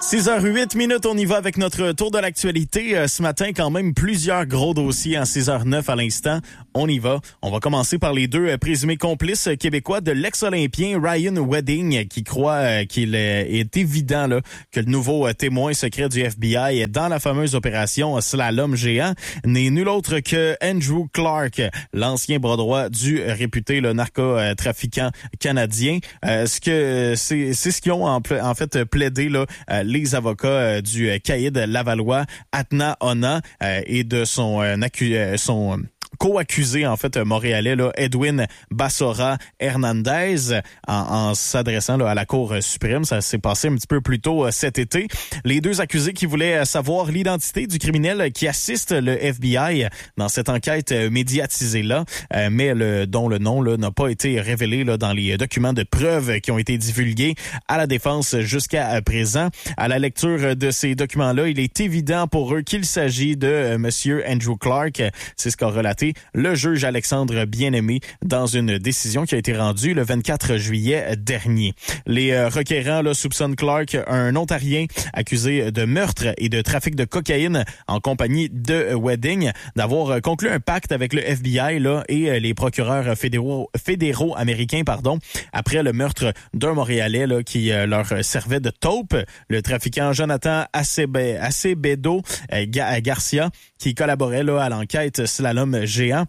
6h08, on y va avec notre tour de l'actualité. Ce matin, quand même, plusieurs gros dossiers en 6h09 à l'instant. On y va. On va commencer par les deux présumés complices québécois de l'ex-olympien Ryan Wedding, qui croit qu'il est évident là, que le nouveau témoin secret du FBI dans la fameuse opération Slalom géant n'est nul autre que Andrew Clark, l'ancien bras droit du réputé narcotrafiquant canadien. C'est ce qu'ils ont en fait plaidé là, les avocats du caïd lavallois Atna Ona et de son co-accusé, en fait, montréalais, là, Edwin Bassora Hernandez, en s'adressant là, à la Cour suprême. Ça s'est passé un petit peu plus tôt cet été. Les deux accusés qui voulaient savoir l'identité du criminel qui assiste le FBI dans cette enquête médiatisée-là, mais dont le nom là, n'a pas été révélé là, dans les documents de preuve qui ont été divulgués à la défense jusqu'à présent. À la lecture de ces documents-là, il est évident pour eux qu'il s'agit de Monsieur Andrew Clark. C'est ce qu'a relaté le juge Alexandre Bien-Aimé dans une décision qui a été rendue le 24 juillet dernier. Les requérants là, soupçonnent Clark, un Ontarien accusé de meurtre et de trafic de cocaïne en compagnie de Wedding, d'avoir conclu un pacte avec le FBI là, et les procureurs fédéraux américains après le meurtre d'un Montréalais là, qui leur servait de taupe, le trafiquant Jonathan Acevedo Garcia, qui collaborait là, à l'enquête Slalom géant.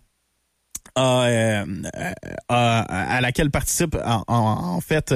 À laquelle participe en fait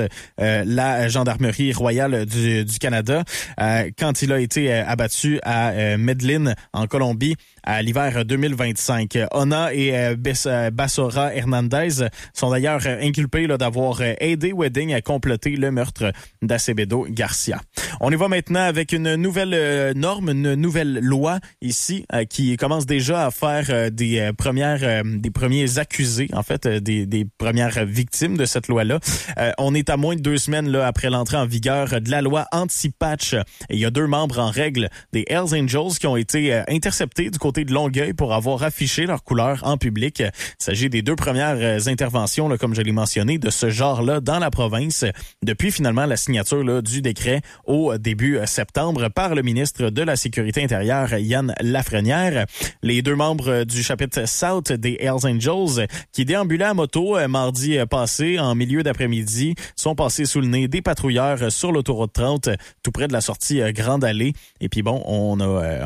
la Gendarmerie royale du Canada quand il a été abattu à Medellín en Colombie à l'hiver 2025. Ona et Bassora Hernandez sont d'ailleurs inculpés là, d'avoir aidé Wedding à comploter le meurtre d'Acevedo Garcia. On y va maintenant avec une nouvelle norme, une nouvelle loi ici qui commence déjà à faire des premiers accusés, en fait, des premières victimes de cette loi-là. On est à moins de 2 semaines là, après l'entrée en vigueur de la loi anti-patch. Et il y a 2 membres en règle des Hells Angels qui ont été interceptés du côté de Longueuil pour avoir affiché leur couleur en public. Il s'agit des 2 premières interventions, là, comme je l'ai mentionné, de ce genre-là dans la province depuis finalement la signature là, du décret au début septembre par le ministre de la Sécurité intérieure, Yann Lafrenière. Les 2 membres du chapitre South des Hells Angels qui déambulaient à moto mardi passé en milieu d'après-midi sont passés sous le nez des patrouilleurs sur l'autoroute 30 tout près de la sortie Grande Allée. Et puis bon, on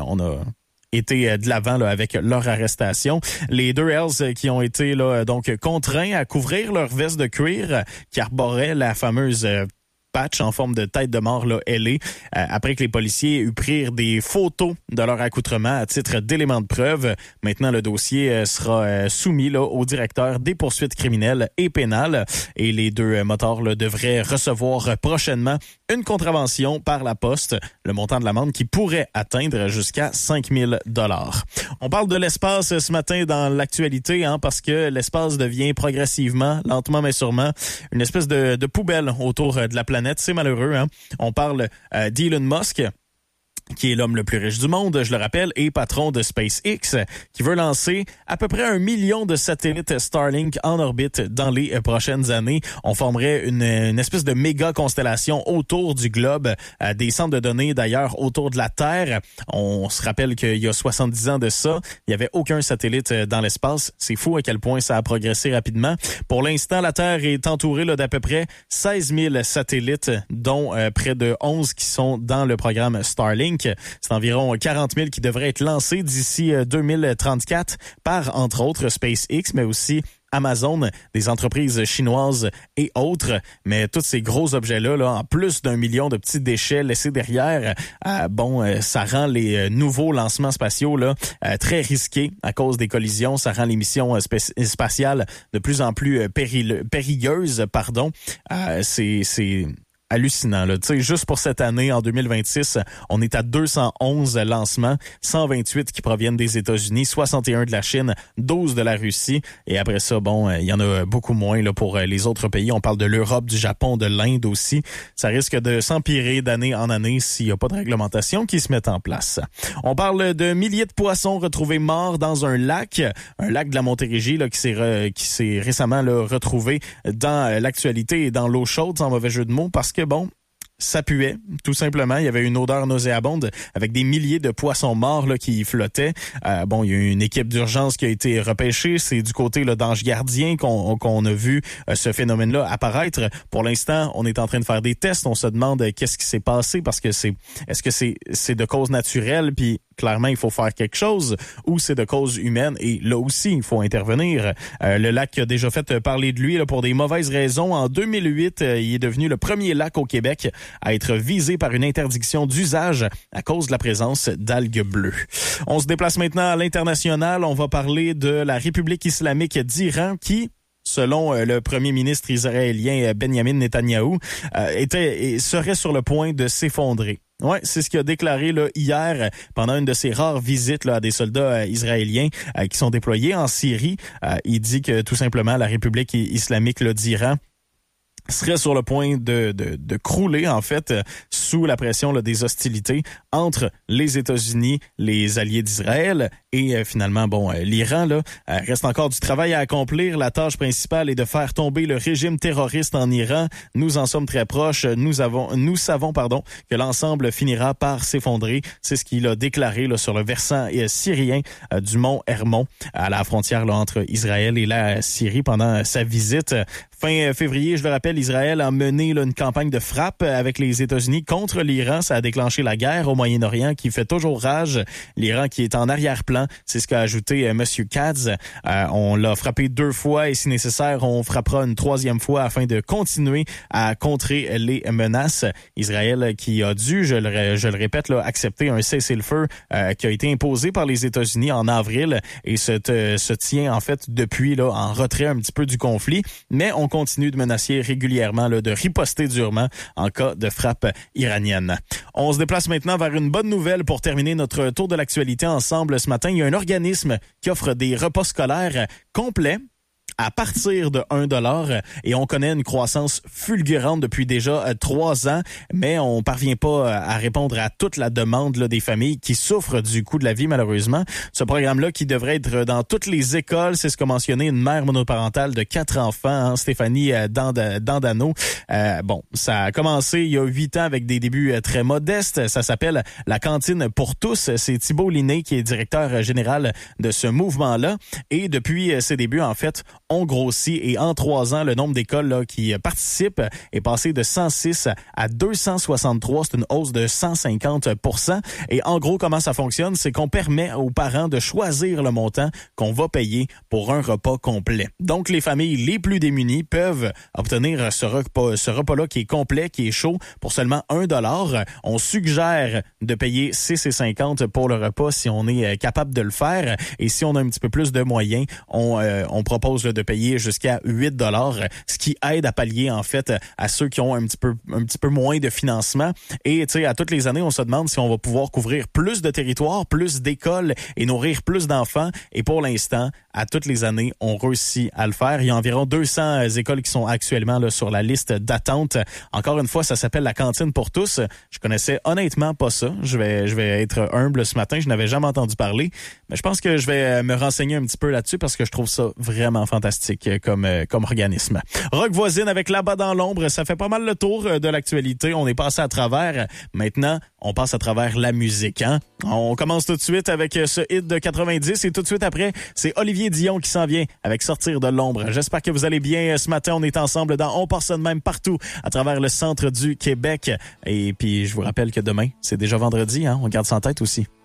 a été de l'avant là, avec leur arrestation. Les 2 Hells qui ont été là, donc contraints à couvrir leur veste de cuir qui arborait la fameuse patch en forme de tête de mort là, ailée, après que les policiers eu pris des photos de leur accoutrement à titre d'élément de preuve. Maintenant, le dossier sera soumis là, au directeur des poursuites criminelles et pénales et les 2 motards là, devraient recevoir prochainement une contravention par la poste, le montant de l'amende qui pourrait atteindre jusqu'à 5 000 $. On parle de l'espace ce matin dans l'actualité parce que l'espace devient progressivement, lentement mais sûrement, une espèce de poubelle autour de la planète. C'est malheureux. On parle d'Elon Musk, qui est l'homme le plus riche du monde, je le rappelle, et patron de SpaceX, qui veut lancer à peu près 1 million de satellites Starlink en orbite dans les prochaines années. On formerait une espèce de méga constellation autour du globe, des centres de données d'ailleurs autour de la Terre. On se rappelle qu'il y a 70 ans de ça, il n'y avait aucun satellite dans l'espace. C'est fou à quel point ça a progressé rapidement. Pour l'instant, la Terre est entourée là, d'à peu près 16 000 satellites, dont près de 11 qui sont dans le programme Starlink. C'est environ 40 000 qui devraient être lancés d'ici 2034 par, entre autres, SpaceX, mais aussi Amazon, des entreprises chinoises et autres. Mais tous ces gros objets-là, là, en plus d'1 million de petits déchets laissés derrière, ça rend les nouveaux lancements spatiaux là, très risqués à cause des collisions. Ça rend les missions spatiales de plus en plus périlleuses. C'est hallucinant, là. Tu sais, juste pour cette année, en 2026, on est à 211 lancements, 128 qui proviennent des États-Unis, 61 de la Chine, 12 de la Russie. Et après ça, il y en a beaucoup moins là pour les autres pays. On parle de l'Europe, du Japon, de l'Inde aussi. Ça risque de s'empirer d'année en année s'il n'y a pas de réglementation qui se met en place. On parle de milliers de poissons retrouvés morts dans un lac de la Montérégie là, qui s'est récemment là, retrouvé dans l'actualité et dans l'eau chaude, sans mauvais jeu de mots, parce que ça puait, tout simplement. Il y avait une odeur nauséabonde avec des milliers de poissons morts là, qui flottaient. Il y a une équipe d'urgence qui a été repêchée. C'est du côté là, d'Ange Gardien qu'on a vu ce phénomène-là apparaître. Pour l'instant, on est en train de faire des tests. On se demande qu'est-ce qui s'est passé parce que est-ce que c'est de cause naturelle, puis clairement, il faut faire quelque chose, ou c'est de cause humaine, et là aussi, il faut intervenir. Le lac a déjà fait parler de lui là, pour des mauvaises raisons. En 2008, il est devenu le premier lac au Québec à être visé par une interdiction d'usage à cause de la présence d'algues bleues. On se déplace maintenant à l'international. On va parler de la République islamique d'Iran qui, selon le premier ministre israélien Benjamin Netanyahou, serait sur le point de s'effondrer. Ouais, c'est ce qu'il a déclaré là, hier pendant une de ses rares visites là, à des soldats israéliens qui sont déployés en Syrie. Il dit que tout simplement la République islamique là, d'Iran serait sur le point de crouler, en fait, sous la pression là, des hostilités entre les États-Unis, les alliés d'Israël et finalement, l'Iran. Là, reste encore du travail à accomplir. La tâche principale est de faire tomber le régime terroriste en Iran. Nous en sommes très proches. Nous savons, que l'ensemble finira par s'effondrer. C'est ce qu'il a déclaré là, sur le versant syrien du mont Hermon, à la frontière là, entre Israël et la Syrie pendant sa visite. Fin février, je le rappelle, Israël a mené là, une campagne de frappe avec les États-Unis contre l'Iran. Ça a déclenché la guerre au Moyen-Orient qui fait toujours rage. L'Iran qui est en arrière-plan, c'est ce qu'a ajouté M. Katz. On l'a frappé 2 fois et si nécessaire, on frappera une 3e fois afin de continuer à contrer les menaces. Israël qui a dû, je le répète, là, accepter un cessez-le-feu qui a été imposé par les États-Unis en avril et se tient en fait depuis là en retrait un petit peu du conflit. Mais on continue de menacer régulièrement, là, de riposter durement en cas de frappe iranienne. On se déplace maintenant vers une bonne nouvelle pour terminer notre tour de l'actualité ensemble ce matin. Il y a un organisme qui offre des repas scolaires complets à partir de 1$ et on connaît une croissance fulgurante depuis déjà 3 ans, mais on parvient pas à répondre à toute la demande là, des familles qui souffrent du coût de la vie malheureusement. Ce programme-là qui devrait être dans toutes les écoles, c'est ce qu'a mentionné une mère monoparentale de 4 enfants, Stéphanie Dandano. Ça a commencé il y a 8 ans avec des débuts très modestes. Ça s'appelle la cantine pour tous. C'est Thibault Linné qui est directeur général de ce mouvement-là et depuis ses débuts, en fait, on grossit et en 3 ans, le nombre d'écoles là, qui participent est passé de 106 à 263. C'est une hausse de 150%. Et en gros, comment ça fonctionne? C'est qu'on permet aux parents de choisir le montant qu'on va payer pour un repas complet. Donc, les familles les plus démunies peuvent obtenir ce repas-là qui est complet, qui est chaud, pour seulement 1$. On suggère de payer 6,50 pour le repas si on est capable de le faire. Et si on a un petit peu plus de moyens, on propose de payer jusqu'à 8$, ce qui aide à pallier en fait à ceux qui ont un petit peu moins de financement. Et tu sais, à toutes les années, on se demande si on va pouvoir couvrir plus de territoires, plus d'écoles et nourrir plus d'enfants. Et pour l'instant, à toutes les années, on réussit à le faire. Il y a environ 200 écoles qui sont actuellement là, sur la liste d'attente. Encore une fois, ça s'appelle la cantine pour tous. Je connaissais honnêtement pas ça. Je vais être humble ce matin. Je n'avais jamais entendu parler. Mais je pense que je vais me renseigner un petit peu là-dessus parce que je trouve ça vraiment fantastique comme organisme. Rock voisine avec Là-bas dans l'ombre, ça fait pas mal le tour de l'actualité. On est passé à travers. Maintenant, on passe à travers la musique. Hein? On commence tout de suite avec ce hit de 90 et tout de suite après, c'est Olivier Dion qui s'en vient avec Sortir de l'ombre. J'espère que vous allez bien. Ce matin, on est ensemble dans On part ça de même partout à travers le centre du Québec. Et puis, je vous rappelle que demain, c'est déjà vendredi. Hein? On garde ça en tête aussi.